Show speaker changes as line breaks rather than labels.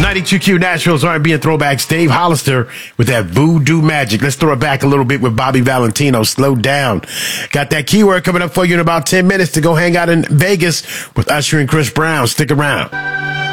92Q Nashville's R&B and throwbacks. Dave Hollister with that voodoo magic. Let's throw it back a little bit with Bobby Valentino. Slow down. Got that keyword coming up for you in about 10 minutes to go hang out in Vegas with Usher and Chris Brown. Stick around.